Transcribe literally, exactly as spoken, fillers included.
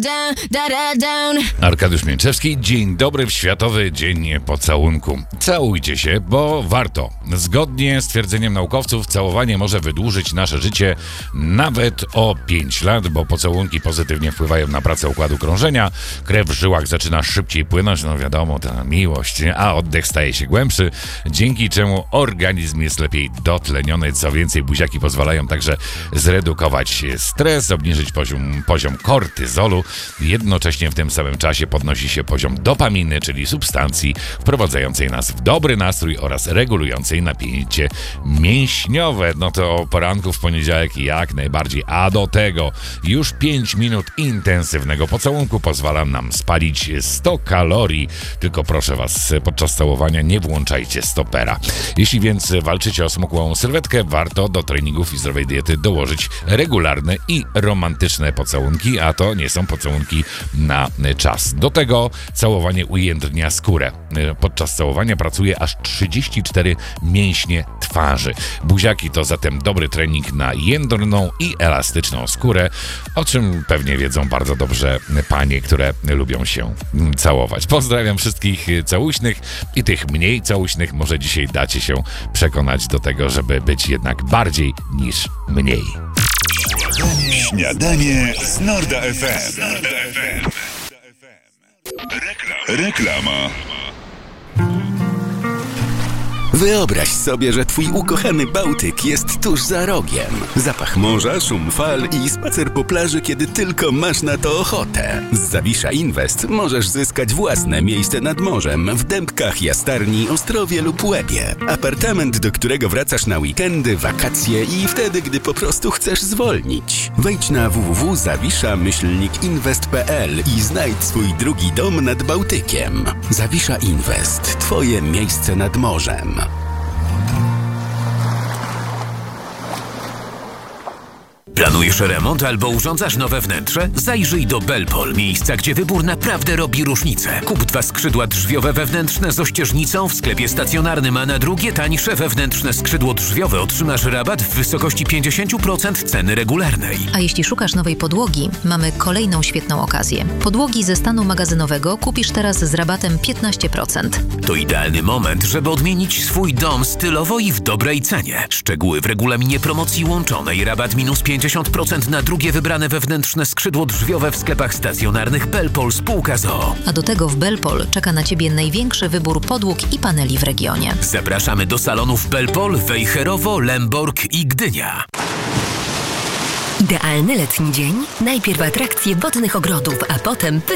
down, da, da, down. Arkadiusz Mięczewski, dzień dobry w Światowy Dzień Pocałunku. Całujcie się, bo warto. Zgodnie z twierdzeniem naukowców całowanie może wydłużyć nasze życie nawet o pięć lat, bo pocałunki pozytywnie wpływają na pracę układu krążenia, krew w żyłach zaczyna szybciej płynąć, no wiadomo, ta miłość, a oddech staje się głębszy, dzięki czemu organizm jest lepiej dotleniony. Co więcej, buziaki pozwalają także zredukować stres, obniżyć poziom, poziom kortyzolu. Jednocześnie w tym samym czasie podnosi się poziom dopaminy, czyli substancji wprowadzającej nas w dobry nastrój oraz regulującej napięcie mięśniowe. No to o poranku w poniedziałek jak najbardziej. A do tego już pięć minut intensywnego pocałunku pozwala nam spalić sto kalorii. Tylko proszę was, podczas całowania nie włączajcie stopera. Jeśli więc walczycie o smukłą sylwetkę, warto do treningów i zdrowej diety dołożyć regularne i romantyczne pocałunki, a to nie są pocałunki na czas. Do tego całowanie ujędrnia skórę. Podczas całowania pracuje aż trzydzieści cztery mięśnie twarzy. Buziaki to zatem dobry trening na jędrną i elastyczną skórę, o czym pewnie wiedzą bardzo dobrze panie, które lubią się całować. Pozdrawiam wszystkich całuśnych i tych mniej całuśnych. Może dzisiaj dacie się przekonać do tego, żeby być jednak bardziej niż mniej. Śniadanie z Norda F M. Reklama. Wyobraź sobie, że twój ukochany Bałtyk jest tuż za rogiem. Zapach morza, szum fal i spacer po plaży, kiedy tylko masz na to ochotę. Z Zawisza Invest możesz zyskać własne miejsce nad morzem w Dębkach, Jastarni, Ostrowie lub Łebie. Apartament, do którego wracasz na weekendy, wakacje i wtedy, gdy po prostu chcesz zwolnić. Wejdź na w w w kropka zawisza myślnik inwest kropka p l i znajdź swój drugi dom nad Bałtykiem. Zawisza Invest. Twoje miejsce nad morzem. Planujesz remont albo urządzasz nowe wnętrze? Zajrzyj do Belpol, miejsca, gdzie wybór naprawdę robi różnicę. Kup dwa skrzydła drzwiowe wewnętrzne z ościeżnicą w sklepie stacjonarnym, a na drugie tańsze wewnętrzne skrzydło drzwiowe otrzymasz rabat w wysokości pięćdziesiąt procent ceny regularnej. A jeśli szukasz nowej podłogi, mamy kolejną świetną okazję. Podłogi ze stanu magazynowego kupisz teraz z rabatem piętnaście procent. To idealny moment, żeby odmienić swój dom stylowo i w dobrej cenie. Szczegóły w regulaminie promocji łączonej. Rabat minus pięćdziesiąt procent na drugie wybrane wewnętrzne skrzydło drzwiowe w sklepach stacjonarnych Belpol spółka z o o. A do tego w Belpol czeka na Ciebie największy wybór podłóg i paneli w regionie. Zapraszamy do salonów Belpol, Wejherowo, Lemborg i Gdynia. Idealny letni dzień? Najpierw atrakcje wodnych ogrodów, a potem